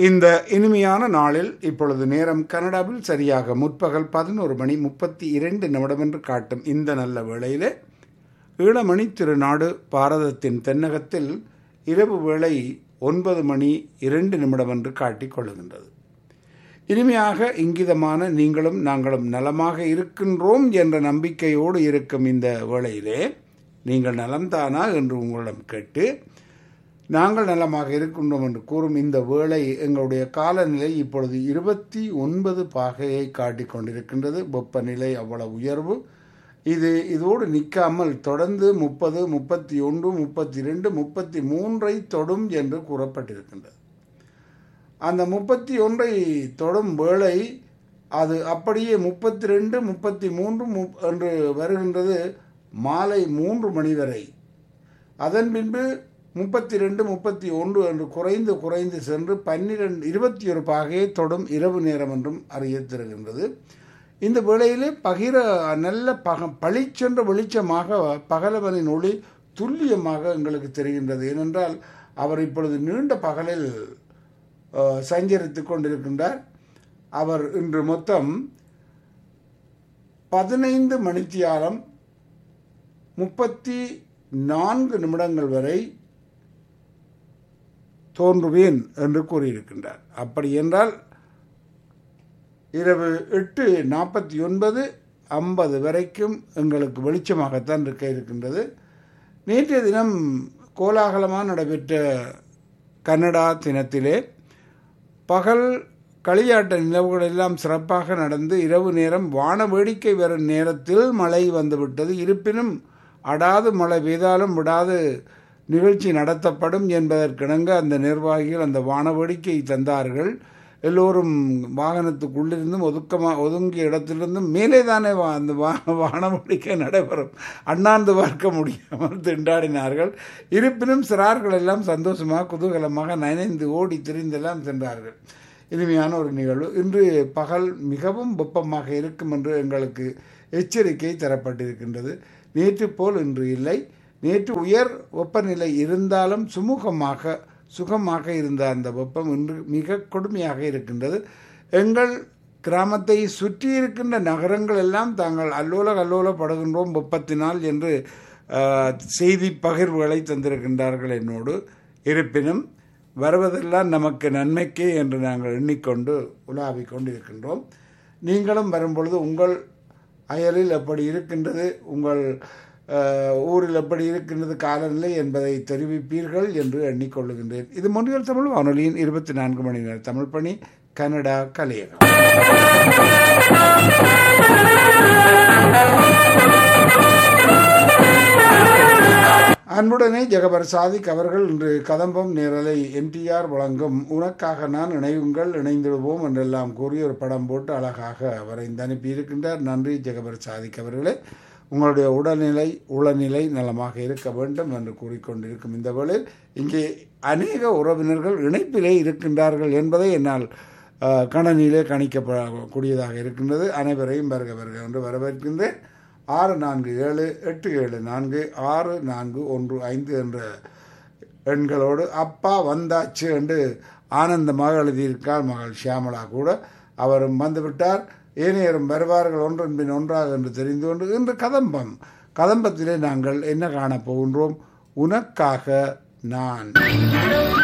இந்த இனிமையான நாளில் இப்பொழுது நேரம் கனடாவில் சரியாக முற்பகல் 11:32 என்று காட்டும் இந்த நல்ல வேளையிலே ஈழமணி திருநாடு பாரதத்தின் தென்னகத்தில் இரவு வேளை 9:02 என்று காட்டிக் கொள்ளுகின்றது. இனிமையாக இங்கிதமான நீங்களும் நாங்களும் நலமாக இருக்கின்றோம் என்ற நம்பிக்கையோடு இருக்கும் இந்த வேளையிலே நீங்கள் நலம்தானா என்று உங்களிடம் கேட்டு நாங்கள் நலமாக இருக்கின்றோம் என்று கூறும் இந்த வேளை எங்களுடைய காலநிலை இப்பொழுது 29 பாகையை காட்டிக் கொண்டிருக்கின்றது. வெப்பநிலை அவ்வளவு உயர்வு. இதோடு நிற்காமல் தொடர்ந்து 30, 31, 32, 33 தொடும் என்று கூறப்பட்டிருக்கின்றது. அந்த 31 தொடும் வேளை அது அப்படியே 32, 33 என்று வருகின்றது மாலை 3 மணி வரை. அதன் பின்பு 32, 31 என்று குறைந்து சென்று 21 பாகையை தொடும் இரவு நேரம் என்றும் அறிய தருகின்றது. இந்த வேளையிலே நல்ல பளிச்சென்ற வெளிச்சமாக பகலவனின் ஒளி துல்லியமாக எங்களுக்கு தெரிகின்றது. ஏனென்றால் அவர் இப்பொழுது நீண்ட பகலில் சஞ்சரித்துக் கொண்டிருக்கின்றார். அவர் இன்று மொத்தம் 15 மணித்தியாலம் 34 நிமிடங்கள் வரை தோன்றுவேன் என்று கூறியிருக்கின்றார். அப்படி என்றால் இரவு 8:49, 50 வரைக்கும் எங்களுக்கு வெளிச்சமாகத்தான் இருக்கின்றது. நேற்றைய தினம் கோலாகலமாக நடைபெற்ற கன்னடா தினத்திலே பகல் களியாட்ட நிலவுகள் எல்லாம் சிறப்பாக நடந்து இரவு நேரம் வான வேடிக்கை வரும் நேரத்தில் மழை வந்துவிட்டது. இருப்பினும் அடாது மழை பெய்தாலும் விடாது நிகழ்ச்சி நடத்தப்படும் என்பதற்கிணங்க அந்த நிர்வாகிகள் அந்த வான வேடிக்கை தந்தார்கள். எல்லோரும் வாகனத்துக்குள்ளிருந்தும் ஒதுங்கிய இடத்திலிருந்தும் மேலே தானே அந்த வானவேடிக்கை நடைபெறும், அண்ணாந்து பார்க்க முடியாமல் திண்டாடினார்கள். இருப்பினும் சிறார்கள் எல்லாம் சந்தோஷமாக குதூகலமாக நனைந்து ஓடி திரிந்தெல்லாம் சென்றார்கள். இனிமையான ஒரு நிகழ்வு. இன்று பகல் மிகவும் வெப்பமாக இருக்கும் என்று எங்களுக்கு எச்சரிக்கை தரப்பட்டிருக்கின்றது. நேற்று போல் இன்று இல்லை. நேற்று உயர் வெப்பநிலை இருந்தாலும் சுகமாக இருந்த அந்த வெப்பம் இன்று மிக கொடுமையாக இருக்கின்றது. எங்கள் கிராமத்தை சுற்றி இருக்கின்ற நகரங்கள் எல்லாம் தாங்கள் அல்லோலப்படுகின்றோம் வெப்பத்தினால் என்று செய்தி பகிர்வுகளை தந்திருக்கின்றார்கள் என்னோடு. இருப்பினும் வருவதெல்லாம் நமக்கு நன்மைக்கே என்று நாங்கள் எண்ணிக்கொண்டு உலாவிக் கொண்டிருக்கின்றோம். நீங்களும் வரும்பொழுது உங்கள் அயலில் எப்படி இருக்கின்றது, உங்கள் ஊரில் எப்படி இருக்கின்றது காலநிலை என்பதை தெரிவிப்பீர்கள் என்று எண்ணிக்கொள்ளுகின்றேன். இது மொழிகள் தமிழ் வானொலியின் 24 மணி நேர தமிழ் பணி, கனடா கலையகம். அன்புடனே ஜெகபர் சாதிக் அவர்கள் இன்று கதம்பம் நேரலை NTR வழங்கும் உனக்காக நான் இணைந்திடுவோம் என்றெல்லாம் கூறி ஒரு படம் போட்டு அழகாக வரைந்து அனுப்பியிருக்கின்றார். நன்றி ஜெகபர் சாதிக் அவர்களே. உங்களுடைய உளநிலை நலமாக இருக்க வேண்டும் என்று கூறிக்கொண்டிருக்கும் இந்த வேளையில் இங்கே அநேக உறவினர்கள் இணைப்பிலே இருக்கின்றார்கள் என்பதை என்னால் கணனிலே கணிக்கப்படக்கூடியதாக இருக்கின்றது. அனைவரையும் வருக என்று வரவேற்கின்றேன். 6478746415 என்ற எண்களோடு அப்பா வந்தாச்சு என்று ஆனந்தமாக எழுதியிருக்கார் மகள் ஷியாமலா கூட. அவரும் வந்துவிட்டார். ஏனையரும் வருவார்கள் ஒன்றன் பின் ஒன்றாக என்று தெரிந்து கொண்டு இன்று கதம்பத்திலே நாங்கள் என்ன காணப் போகின்றோம்? உனக்காக நான்.